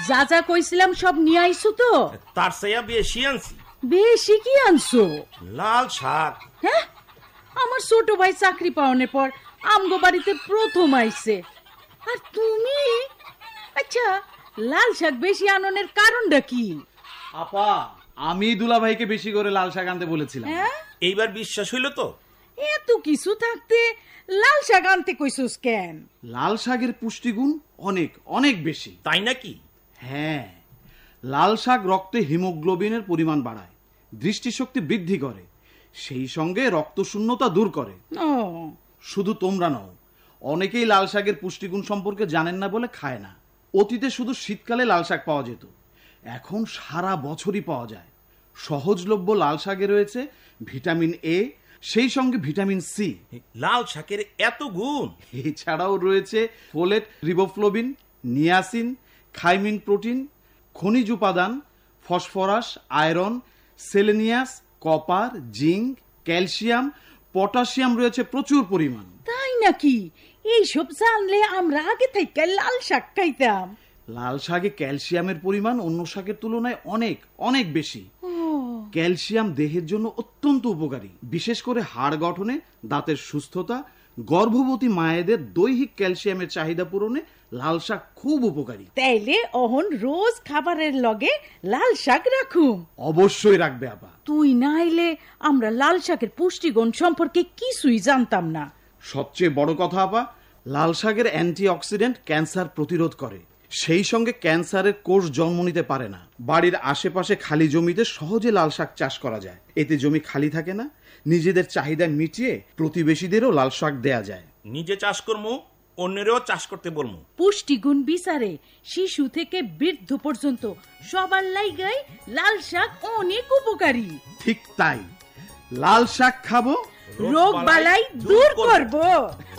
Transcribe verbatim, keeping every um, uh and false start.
যা যা কইছিলাম সব নিয়ে আইছো তো? তার চেয়ে বেশি আনছি। বেশি কি আনছো? লাল শাক। হ্যাঁ, আমার ছোট ভাই চাকরি পাওয়ানোর পর আমগো বাড়িতে প্রথম আইছে, আর তুমি? আচ্ছা, লাল শাক বেশি আননের কারণটা কি? আপা, আমি দুলা ভাইকে বেশি করে লাল শাক আনতে বলেছিলাম। এইবার বিশ্বাস হইল তো? এত কিছু থাকতে লাল শাক আনতে কইছস কেন? লাল শাকের পুষ্টিগুণ অনেক অনেক বেশি। তাই নাকি? হ্যাঁ, লাল শাক রক্তে হিমোগ্লোবিনের পরিমাণ বাড়ায়, দৃষ্টিশক্তি বৃদ্ধি করে, সেই সঙ্গে রক্ত শূন্যতা দূর করে। ও, শুধু তোমরা নও, অনেকেই লাল শাকের পুষ্টিগুণ সম্পর্কে জানেন না বলে খায় না। অতীতে শুধু শীতকালে লাল শাক পাওয়া যেত, এখন সারা বছরই পাওয়া যায়। সহজলভ্য লাল শাকে রয়েছে ভিটামিন এ, সেই সঙ্গে ভিটামিন সি। লাল শাকের এত গুণ! এছাড়াও রয়েছে folate, riboflavin, niacin, thymine protein, খনিজ উপাদান, phosphorus, iron, সেলেনিয়াস, copper, zinc, calcium, potassium রয়েছে প্রচুর পরিমাণ। তাই নাকি? এইসব জানলে আমরা আগে থেকে লাল শাক খাইতাম। লাল শাকে ক্যালসিয়ামের পরিমাণ অন্য শাকের তুলনায় অনেক অনেক বেশি। ক্যালসিয়াম দেহের জন্য অত্যন্ত উপকারী, বিশেষ করে হাড় গঠনে, দাঁতের সুস্থতা, গর্ভবতী মায়েদের দৈহিক ক্যালসিয়ামের চাহিদা পূরণে লাল শাক খুব উপকারী। তাইলে অহন রোজ খাবারের লগে লাল শাক রাখুম। অবশ্যই রাখবে আপা। তুই না আইলে আমরা লাল শাকের পুষ্টিগুণ সম্পর্কে কিছুই জানতাম না। সবচেয়ে বড় কথা আপা, লাল শাকের অ্যান্টিঅক্সিডেন্ট ক্যান্সার প্রতিরোধ করে, সেই সঙ্গে ক্যান্সারের কোষ জন্ম নিতে পারে না। বাড়ির আশেপাশে খালি জমিতে সহজে লাল শাক চাষ করা যায়, এতে জমি খালি থাকে না, নিজেদের চাহিদা মিটিয়ে প্রতিবেশীদেরও লাল শাক দেয়া যায়। নিজে চাষ করবো, অন্যেরও চাষ করতে বলবো। পুষ্টিগুণ বিচারে শিশু থেকে বৃদ্ধ পর্যন্ত সবার লাইগাই লাল শাক অনেক উপকারী। ঠিক তাই, লাল শাক খাবো, রোগ বালাই দূর করবো।